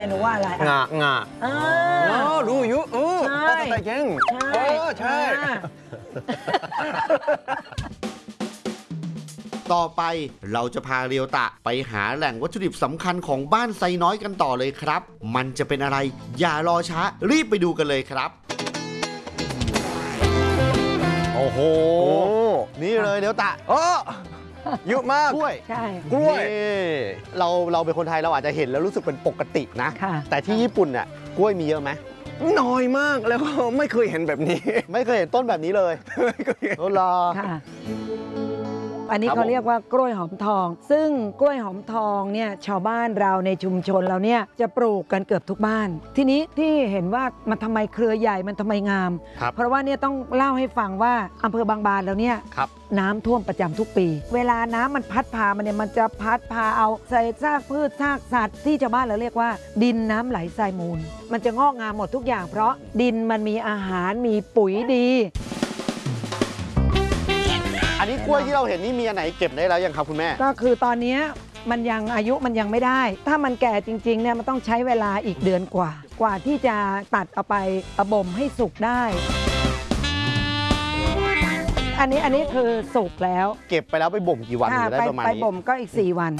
หนูว่าอะไรงารู้อยู่ใช่แต่ยังใช่ต่อไปเราจะพาเรียวตะไปหาแหล่งวัตถุดิบสำคัญของบ้านไซน้อยกันต่อเลยครับมันจะเป็นอะไรอย่ารอช้ารีบไปดูกันเลยครับโอ้โหนี่เลยเรียวตะเยอะมากกล้วยใช่กล้วยเราเป็นคนไทยเราอาจจะเห็นแล้วรู้สึกเป็นปกตินะแต่ที่ญี่ปุ่นน่ะกล้วยมีเยอะไหมน้อยมากแล้วก็ไม่เคยเห็นแบบนี้ไม่เคยเห็นต้นแบบนี้เลยไม่เคยเห็นรอค่ะอันนี้เขาเรียกว่ากล้วยหอมทอง ซึ่งกล้วยหอมทองเนี่ยชาวบ้านเราในชุมชนเราเนี่ยจะปลูกกันเกือบทุกบ้านทีนี้ที่เห็นว่ามันทำไมเครือใหญ่มันทำไมงามเพราะว่าเนี่ยต้องเล่าให้ฟังว่าอำเภอบางบานแล้วเนี่ยน้ำท่วมประจำทุกปีเวลาน้ำมันพัดพามันเนี่ยมันจะพัดพาเอาใส่ซากพืชซากสัตว์ที่ชาวบ้านเราเรียกว่าดินน้ำไหลทรายมูลมันจะงอกงามหมดทุกอย่างเพราะดินมันมีอาหารมีปุ๋ยดีอันนี้กล้วยที่เราเห็นนี่มีอันไหนเก็บได้แล้วยังครับคุณแม่ก็คือตอนนี้มันยังอายุมันยังไม่ได้ถ้ามันแก่จริงๆเนี่ยมันต้องใช้เวลาอีกเดือนกว่าที่จะตัดเอาไปบ่มให้สุกได้อันนี้คือสุกแล้วเก็บไปแล้วไปบ่มกี่วันได้ประมาณนี้ไปบ่มก็อีก4 วัน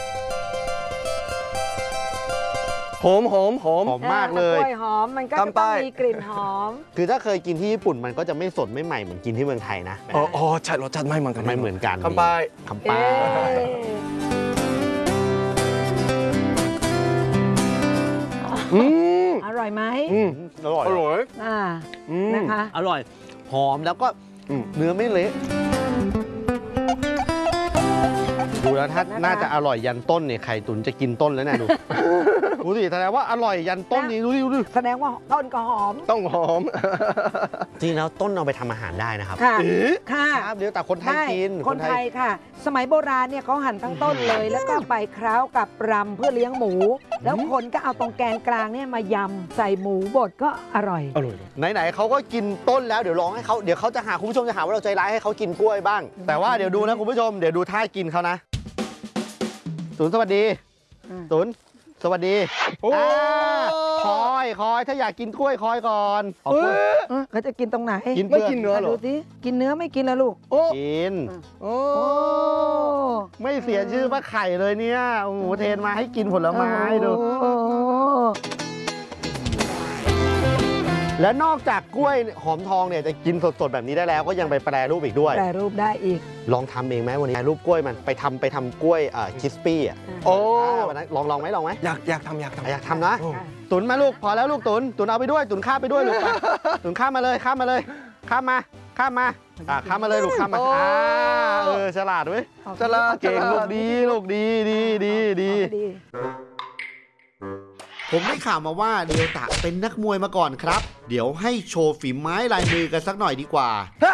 หอมมากเลยกล้วยหอมมันก็จะต้องมีกลิ่นหอมคือถ้าเคยกินที่ญี่ปุ่นมันก็จะไม่สดไม่ใหม่เหมือนกินที่เมืองไทยนะอ๋อใช่รสชาติไม่เหมือนกันคำป้ายอร่อยไหมอร่อยนะคะอร่อยหอมแล้วก็เนื้อไม่เละดูแล้วถ้าน่าจะอร่อยยันต้นเนี่ยไข่ตุ๋นจะกินต้นแล้วนะดูดูสิแสดงว่าอร่อยยันต้นนี้ดูดิแสดงว่าต้นก็หอมต้องหอมจริงแล้วต้นเอาไปทำอาหารได้นะครับค่ะเดี๋ยวแต่คนไทยกินคนไทยค่ะสมัยโบราณเนี่ยเขาหั่นทั้งต้นเลยแล้วก็ไปเคล้ากับรำเพื่อเลี้ยงหมูแล้วคนก็เอาตรงแกนกลางเนี่ยมายำใส่หมูบดก็อร่อยไหนๆเขาก็กินต้นแล้วเดี๋ยวลองให้เขาเดี๋ยวเขาจะหาคุณผู้ชมจะหาว่าเราใจร้ายให้เขากินกล้วยบ้างแต่ว่าเดี๋ยวดูนะคุณผู้ชมเดี๋ยวดูท่ากินเขานะตุนสวัสดีตุนสวัสดีคอยถ้าอยากกินกล้วยคอยก่อนเขาจะกินตรงไหนไม่กินเนื้อหรอดูสิกินเนื้อไม่กินแล้วลูกกินไม่เสียชื่อว่าไข่เลยเนี่ยโอ้โหเทนมาให้กินผลไม้ดูและนอกจากกล้วยหอมทองเนี่ยจะกินสดๆแบบนี้ได้แล้วก็ยังไปแปรรูปอีกด้วยแปรรูปได้อีกลองทำเองไหมวันนี้แปรรูปกล้วยมันไปทำกล้วยคริสปี้อ่ะวันนั้นลองไหมอยากทำนะตุนมาลูกพอแล้วลูกตุนเอาไปด้วยตุนข้ามไปด้วยลูกตุนข้ามมาเลยข้ามมาเลยข้ามมาข้ามมาเลยลูกข้ามมาฉลาดเว้ยฉลาดเก่งลูกดีผมได้ข่าวมาว่าเรียวตะเป็นนักมวยมาก่อนครับเดี๋ยวให้โชว์ฝีไม้ลายมือกันสักหน่อยดีกว่า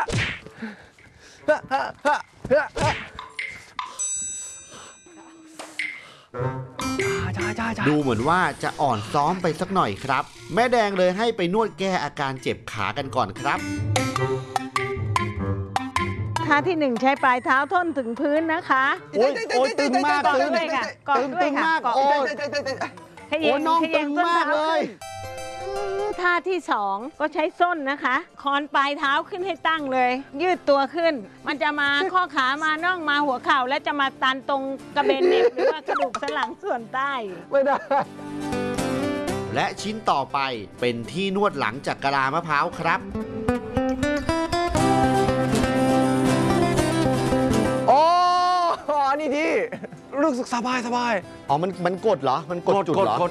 ดูเหมือนว่าจะอ่อนซ้อมไปสักหน่อยครับแม่แดงเลยให้ไปนวดแก้อาการเจ็บขากันก่อนครับท่าที่1ใช้ปลายเท้าท่อนถึงพื้นนะคะโอ้ยตึงมากตึงมากโอ้ยน้องตึงมากเลยท่าที่2ก็ใช้ส้นนะคะคอนปลายเท้าขึ้นให้ตั้งเลยยืดตัวขึ้นมันจะมาข้อขามาน่องมาหัวเข่าและจะมาตันตรงกระเบนเน็บหรือว่ากระดูกสันหลังส่วนใต้ไม่ได้และชิ้นต่อไปเป็นที่นวดหลังจากกะลามะพร้าวครับอันนี้ที่รู้สึกสบายอ๋อมันกดเหรอมันกดจุดเหรอ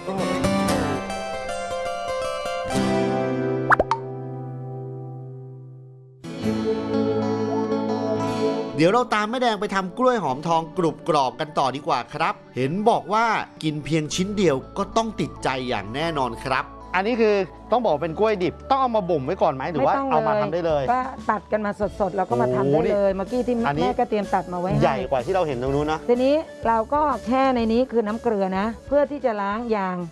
เดี๋ยวเราตามแม่แดงไปทำกล้วยหอมทองกรุบกรอบกันต่อดีกว่าครับเห็นบอกว่ากินเพียงชิ้นเดียวก็ต้องติดใจอย่างแน่นอนครับอันนี้คือต้องบอกเป็นกล้วยดิบต้องเอามาบ่มไว้ก่อนไหมหรือว่าเอามาทำได้เลยก็ตัดกันมาสดๆแล้วก็มาทำได้เลยเมื่อกี้ที่แม่ก็เตรียมตัดมาไว้ใหญ่กว่าที่เราเห็นตรงนู้นนะทีนี้เราก็แช่ในนี้คือน้ำเกลือนะเพื่อที่จะล้างยาง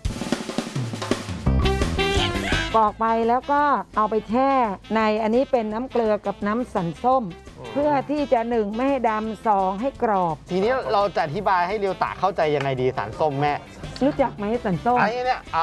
ปอกไปแล้วก็เอาไปแช่ในอันนี้เป็นน้ำเกลือกับน้ำสันส้มเพื่อที่จะ1ไม่ให้ดำ2ให้กรอบทีนี้เราจะอธิบายให้เรียวตะเข้าใจยังไงดีสารส้มแม่รู้จักไหมสันส้มไอ้เนี่ย